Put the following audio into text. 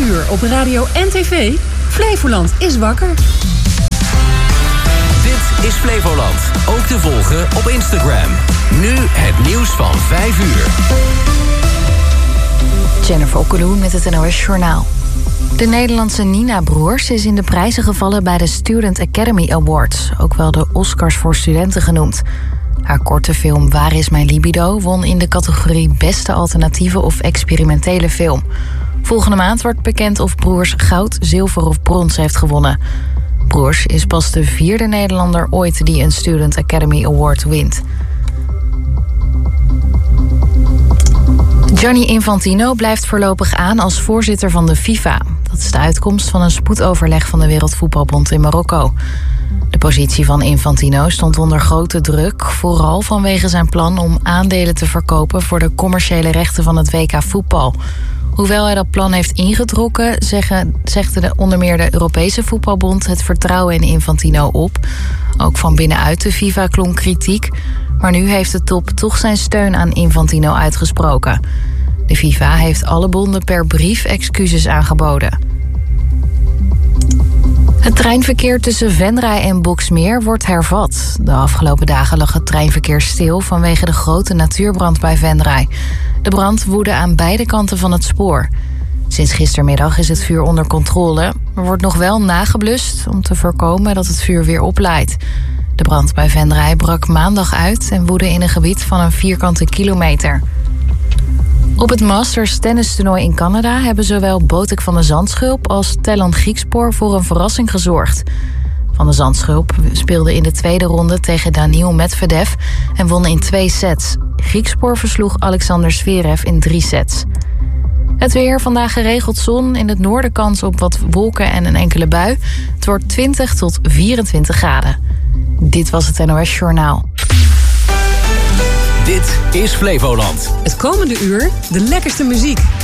uur op radio en tv. Flevoland is wakker. Dit is Flevoland. Ook te volgen op Instagram. Nu het nieuws van 5 uur. Jennifer Okkeloen met het NOS Journaal. De Nederlandse Nina Broers is in de prijzen gevallen bij de Student Academy Awards, ook wel de Oscars voor studenten genoemd. Haar korte film Waar is mijn libido won in de categorie Beste alternatieve of experimentele film. Volgende maand wordt bekend of Broers goud, zilver of brons heeft gewonnen. Broers is pas de 4e Nederlander ooit die een Student Academy Award wint. Gianni Infantino blijft voorlopig aan als voorzitter van de FIFA. Dat is de uitkomst van een spoedoverleg van de Wereldvoetbalbond in Marokko. De positie van Infantino stond onder grote druk, vooral vanwege zijn plan om aandelen te verkopen voor de commerciële rechten van het WK voetbal. Hoewel hij dat plan heeft ingetrokken, zegt onder meer de Europese Voetbalbond het vertrouwen in Infantino op. Ook van binnenuit de FIFA klonk kritiek, maar nu heeft de top toch zijn steun aan Infantino uitgesproken. De FIFA heeft alle bonden per brief excuses aangeboden. Het treinverkeer tussen Venray en Boxmeer wordt hervat. De afgelopen dagen lag het treinverkeer stil vanwege de grote natuurbrand bij Venray. De brand woedde aan beide kanten van het spoor. Sinds gistermiddag is het vuur onder controle. Er wordt nog wel nageblust om te voorkomen dat het vuur weer oplaait. De brand bij Venray brak maandag uit en woedde in een gebied van een vierkante kilometer. Op het Masters tennistoernooi in Canada hebben zowel Botic van de Zandschulp als Telland Griekspoor voor een verrassing gezorgd. Van de Zandschulp speelde in de tweede ronde tegen Daniil Medvedev en won in 2 sets. Griekspoor versloeg Alexander Zverev in 3 sets. Het weer, vandaag geregeld zon, in het noorden kans op wat wolken en een enkele bui. Het wordt 20 tot 24 graden. Dit was het NOS Journaal. Dit is Flevoland. Het komende uur de lekkerste muziek.